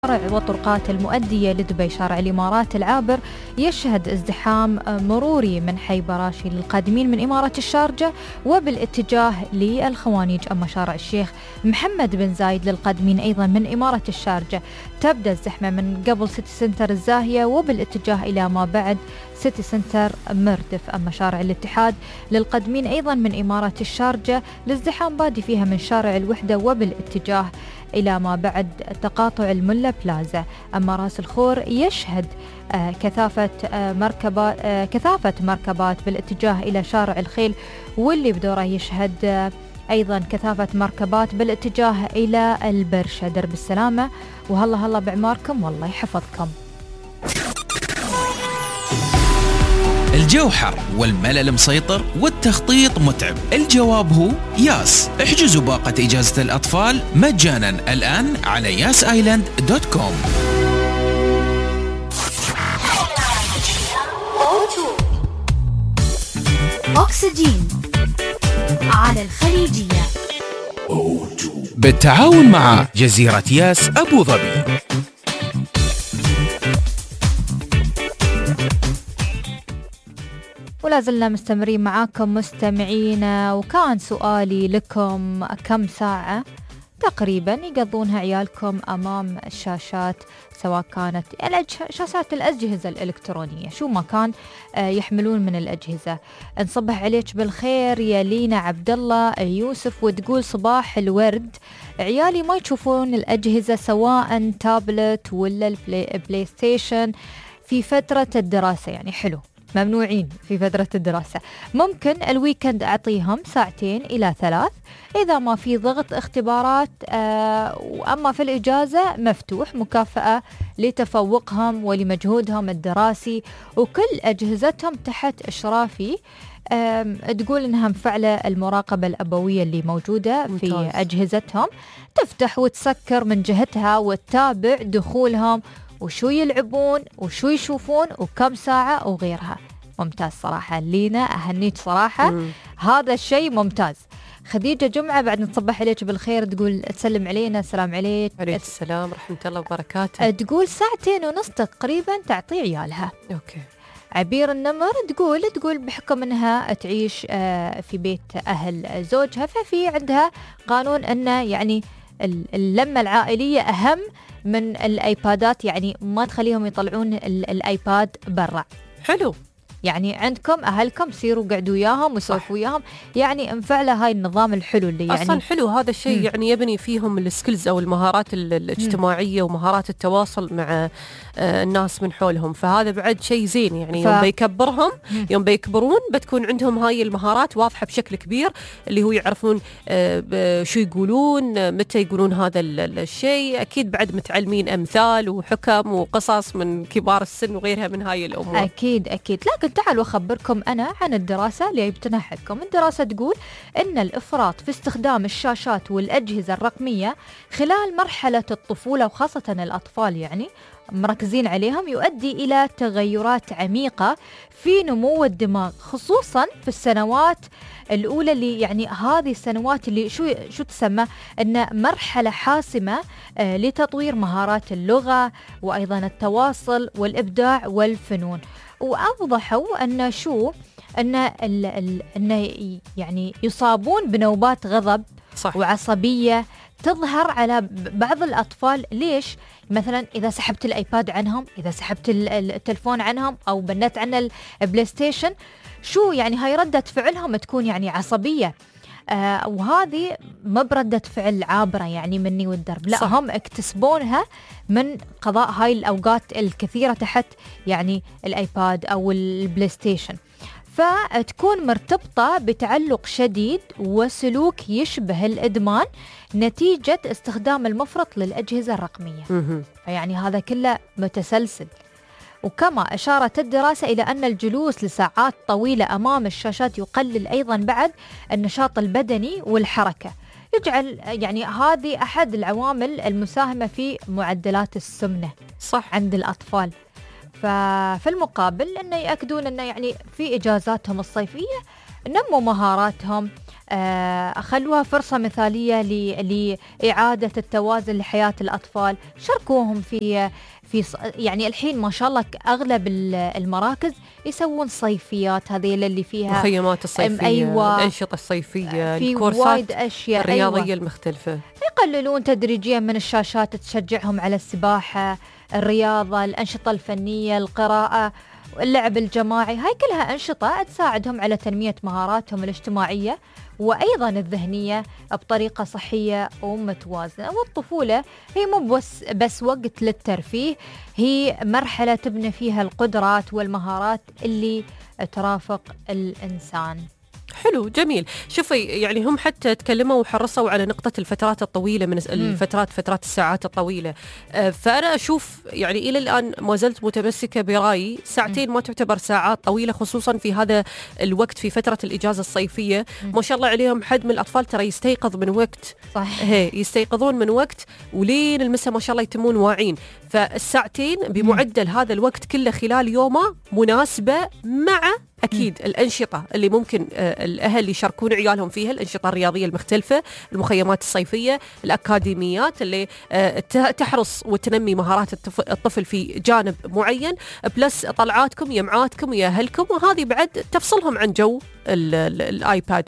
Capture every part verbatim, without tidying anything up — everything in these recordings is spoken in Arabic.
شارع والطرقات المؤدية لدبي. شارع الإمارات العابر يشهد ازدحام مروري من حي براشي للقادمين من إمارة الشارجة وبالاتجاه للخوانيج. أما شارع الشيخ محمد بن زايد للقادمين أيضا من إمارة الشارجة تبدأ الزحمة من قبل سيتي سنتر الزاهية وبالاتجاه إلى ما بعد سيتي سنتر مردف. أما شارع الاتحاد للقادمين أيضا من إمارة الشارجة الازدحام بادي فيها من شارع الوحدة وبالاتجاه إلى ما بعد تقاطع الملا بلازا. أما راس الخور يشهد آه كثافة آه مركبات آه كثافة مركبات بالاتجاه إلى شارع الخيل، واللي بدوره يشهد آه أيضا كثافة مركبات بالاتجاه إلى البرشة. درب السلامة وهلا هلا بعماركم والله يحفظكم. الجو حر والملل مسيطر والتخطيط متعب. الجواب هو ياس. احجزوا باقة إجازة الأطفال مجانا الآن على ياس آيلاند دوت كوم. أكسجين على الخليجية بالتعاون مع جزيرة ياس أبو ظبي. ولا زلنا مستمرين معاكم مستمعينا، وكان سؤالي لكم كم ساعة تقريبا يقضونها عيالكم أمام الشاشات، سواء كانت شاشات الأجهزة الإلكترونية شو ما كان يحملون من الأجهزة. نصبح عليك بالخير يا لينا عبد الله يوسف، وتقول صباح الورد. عيالي ما يشوفون الأجهزة سواء تابلت ولا البلاي ستيشن في فترة الدراسة، يعني حلو ممنوعين في فترة الدراسة. ممكن الويكند أعطيهم ساعتين إلى ثلاث إذا ما في ضغط اختبارات، آه وأما في الإجازة مفتوح مكافأة لتفوقهم ولمجهودهم الدراسي، وكل أجهزتهم تحت إشرافي. تقول إنها مفعلة المراقبة الأبوية اللي موجودة في ممتاز. أجهزتهم تفتح وتسكر من جهتها وتتابع دخولهم وشو يلعبون وشو يشوفون وكم ساعة وغيرها. ممتاز صراحة لينا، أهنيك صراحة. مم. هذا الشيء ممتاز. خديجة جمعة بعد نصبح عليك بالخير، تقول تسلم علينا. السلام عليك. عليك السلام ورحمة الله وبركاته. تقول ساعتين ونص تقريبا تعطي عيالها. أوكي. عبير النمر تقول تقول بحكم أنها تعيش في بيت أهل زوجها، ففي عندها قانون أنه يعني اللمة العائلية أهم من الآيبادات، يعني ما تخليهم يطلعون الآيباد برا. حلو. يعني عندكم أهلكم سيروا قعدوا وياهم وسولفوا وياهم، يعني انفعله هاي النظام الحلو اللي يعني أصلا حلو هذا الشيء. م. يعني يبني فيهم السكيلز أو المهارات الاجتماعية م. ومهارات التواصل مع الناس من حولهم، فهذا بعد شيء زين. يعني ف... يوم بيكبرهم م. يوم بيكبرون بتكون عندهم هاي المهارات واضحة بشكل كبير، اللي هو يعرفون شو يقولون متى يقولون هذا الشيء. أكيد بعد متعلمين أمثال وحكم وقصص من كبار السن وغيرها من هاي الأمور. أكيد أكيد. لكن تعالوا أخبركم أنا عن الدراسة اللي جبتنا حقكم. الدراسة تقول إن الإفراط في استخدام الشاشات والأجهزة الرقمية خلال مرحلة الطفولة وخاصة الأطفال يعني مركزين عليهم يؤدي إلى تغيرات عميقة في نمو الدماغ، خصوصا في السنوات الأولى اللي يعني هذه السنوات اللي شو شو تسمى إن مرحلة حاسمة آه لتطوير مهارات اللغة وأيضا التواصل والإبداع والفنون. وأوضحوا أن شو أن ال ال أن يعني يصابون بنوبات غضب صح. وعصبية تظهر على بعض الأطفال. ليش؟ مثلا إذا سحبت الآيباد عنهم، إذا سحبت التلفون عنهم أو بنت عن البلاي ستيشن، شو يعني هاي ردة فعلهم تكون يعني عصبية. آه وهذه ما بردة فعل عابرة يعني مني والدرب، لا صح. هم اكتسبونها من قضاء هاي الأوقات الكثيرة تحت يعني الآيباد أو البلاي ستيشن، فتكون مرتبطة بتعلق شديد وسلوك يشبه الإدمان نتيجة استخدام المفرط للأجهزة الرقمية. فيعني هذا كله متسلسل. وكما أشارت الدراسة إلى أن الجلوس لساعات طويلة أمام الشاشات يقلل أيضا بعد النشاط البدني والحركة، يجعل يعني هذه أحد العوامل المساهمة في معدلات السمنة صح عند الأطفال. ففي المقابل أنه يأكدون أنه يعني في إجازاتهم الصيفية نموا مهاراتهم خلوها فرصة مثالية لإعادة التوازن لحياة الأطفال. شاركوهم في في يعني الحين ما شاء الله أغلب المراكز يسوون صيفيات، هذه اللي فيها مخيمات الصيفية، أيوة، الأنشطة الصيفية، في وايد أشياء الرياضية أيوة. المختلفة. يقللون تدريجيا من الشاشات، تشجعهم على السباحة، الرياضة، الأنشطة الفنية، القراءة، اللعب الجماعي. هاي كلها أنشطة تساعدهم على تنمية مهاراتهم الاجتماعية وأيضا الذهنية بطريقة صحية ومتوازنة. والطفولة هي مو بس, بس وقت للترفيه، هي مرحلة تبني فيها القدرات والمهارات اللي ترافق الإنسان. حلو، جميل. شوفي يعني هم حتى تكلموا وحرصوا على نقطة الفترات الطويلة من الفترات فترات الساعات الطويلة. فأنا أشوف يعني إلى الآن ما زلت متمسكة برأيي، ساعتين ما تعتبر ساعات طويلة، خصوصا في هذا الوقت في فترة الإجازة الصيفية. ما شاء الله عليهم، حد من الأطفال ترى يستيقظ من وقت، صح، هي يستيقظون من وقت ولين المساء ما شاء الله يتمون واعين. فالساعتين بمعدل هذا الوقت كله خلال يومه مناسبة مع أكيد الأنشطة اللي ممكن الأهل يشاركون عيالهم فيها، الأنشطة الرياضية المختلفة، المخيمات الصيفية، الأكاديميات اللي تحرص وتنمي مهارات الطفل في جانب معين، بلس طلعاتكم يمعاتكم يا أهلكم، وهذه بعد تفصلهم عن جو الآيباد.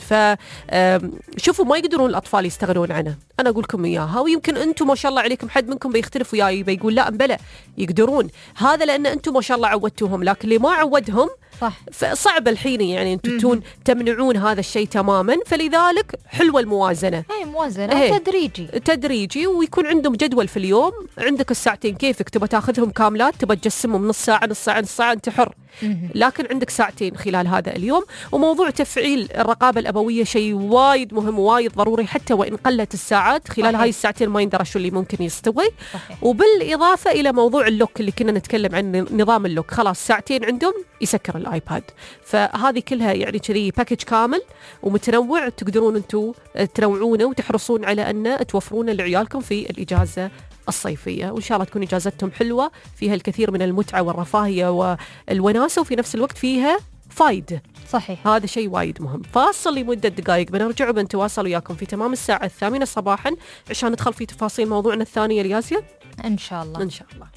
فشوفوا ما يقدرون الأطفال يستغنون عنه، أنا أقول لكم إياها. ويمكن أنتم ما شاء الله عليكم حد منكم بيختلف وياي بيقول لا بلا يقدرون، هذا لأن أنتم ما شاء الله عودتوهم، لكن اللي ما عودهم صح صعب الحين يعني انتم تمنعون هذا الشيء تماما. فلذلك حلوة الموازنة، هي موازنة هي. تدريجي تدريجي، ويكون عندهم جدول في اليوم. عندك الساعتين كيفك، تبى تاخذهم كاملات، تبى تجسمهم نص ساعة نص ساعة نص ساعة، انت حر، لكن عندك ساعتين خلال هذا اليوم. وموضوع تفعيل الرقابة الأبوية شيء وايد مهم وايد ضروري، حتى وإن قلت الساعات خلال صحيح. هاي الساعتين ما يندرى شو اللي ممكن يستوي صحيح. وبالإضافة إلى موضوع اللوك اللي كنا نتكلم عن نظام اللوك، خلاص ساعتين عندهم يسكر الآيباد. فهذه كلها يعني كذي باكج كامل ومتنوع، تقدرون أنتم تنوعونه وتحرصون على أن توفرونه لعيالكم في الإجازة الصيفية. وإن شاء الله تكون إجازتهم حلوة فيها الكثير من المتعة والرفاهية والوناسة، وفي نفس الوقت فيها فايدة. صحيح، هذا شيء وايد مهم. فاصل لمدة دقائق، بنرجع وبنتواصل وياكم في تمام الساعة الثامنة صباحا عشان ندخل في تفاصيل موضوعنا الثاني. الياسيا إن شاء الله إن شاء الله.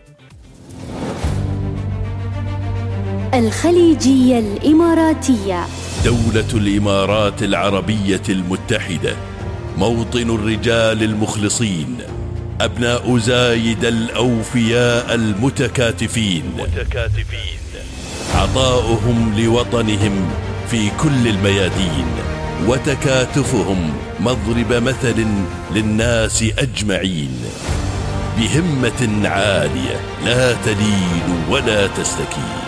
الخليجية الإماراتية، دولة الإمارات العربية المتحدة، موطن الرجال المخلصين، أبناء زايد الأوفياء المتكاتفين، متكاتفين. عطاؤهم لوطنهم في كل الميادين، وتكاتفهم مضرب مثل للناس أجمعين، بهمة عالية لا تلين ولا تستكين.